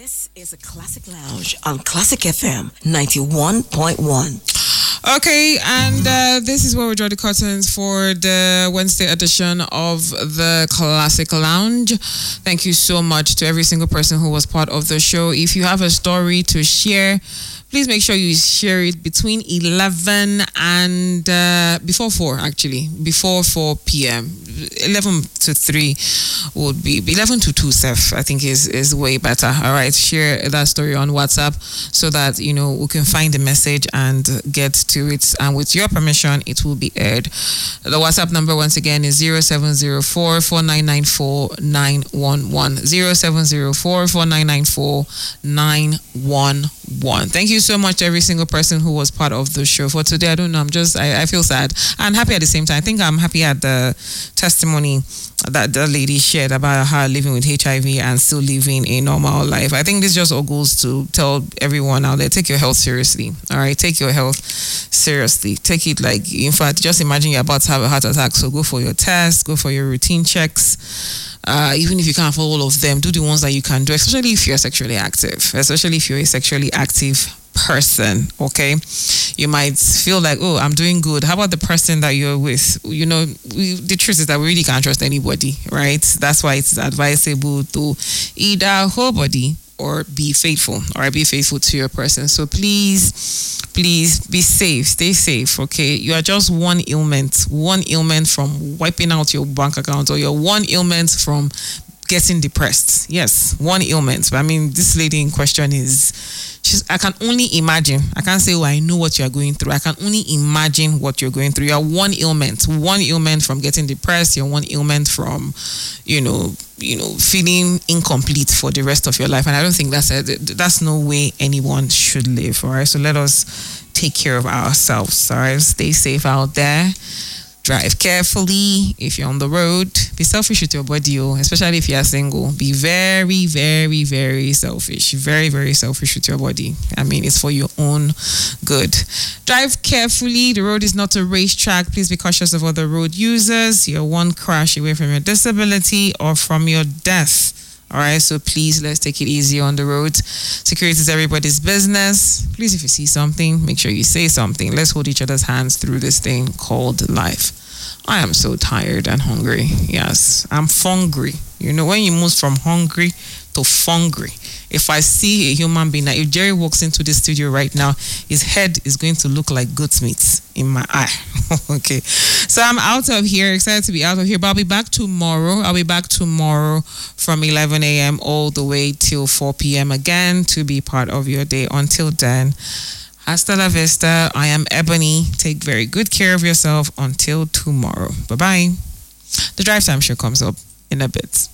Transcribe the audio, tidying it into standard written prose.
This is a Classic Lounge on Classic FM 91.1. Okay, and this is where we draw the curtains for the Wednesday edition of the Classic Lounge. Thank you so much to every single person who was part of the show. If you have a story to share, please make sure you share it between 11 and before 4, actually, before 4 p.m. 11 to 3 would be 11 to 2, Seth, I think is way better. All right, share that story on WhatsApp so that, we can find the message and get to it. And with your permission, it will be aired. The WhatsApp number, once again, is 0704 4994 911. 0704 4994 911. Thank you so much to every single person who was part of the show. For today, I don't know, I feel sad and happy at the same time. I think I'm happy at the testimony that the lady shared about her living with HIV and still living a normal life. I think this just all goes to tell everyone out there, take your health seriously. All right, take your health seriously. Take it in fact, just imagine you're about to have a heart attack. So go for your tests, go for your routine checks. Even if you can't afford all of them, do the ones that you can do, especially if you're sexually active, especially if you're a sexually active person. Okay, you might feel like, oh, I'm doing good. How about the person that you're with? The truth is that we really can't trust anybody, right? That's why it's advisable to either hold body or be faithful, or be faithful to your person. So please be safe, stay safe. Okay, you are just one ailment from wiping out your bank account, or you're one ailment from getting depressed. Yes, one ailment. But I mean, this lady in question I can only imagine. I can't say, I know what you're going through. I can only imagine what you're going through. You're one ailment from getting depressed. You're one ailment from, feeling incomplete for the rest of your life. And I don't think that's no way anyone should live. All right. So let us take care of ourselves. All right. Stay safe out there. Drive carefully. If you're on the road, be selfish with your body, especially if you're single. Be very, very, very selfish. Very, very selfish with your body. I mean, it's for your own good. Drive carefully. The road is not a racetrack. Please be cautious of other road users. You're one crash away from your disability or from your death. All right, so please, let's take it easy on the road. Security is everybody's business. Please, if you see something, make sure you say something. Let's hold each other's hands through this thing called life. I am so tired and hungry. Yes, I'm fungry. When you move from hungry to fungry. If I see a human being, if Jerry walks into the studio right now, his head is going to look like goat's meat in my eye. Okay. So I'm out of here, excited to be out of here, but I'll be back tomorrow. From 11 a.m. all the way till 4 p.m. again to be part of your day. Until then, hasta la vista. I am Ebony. Take very good care of yourself until tomorrow. Bye-bye. The drive time show comes up in a bit.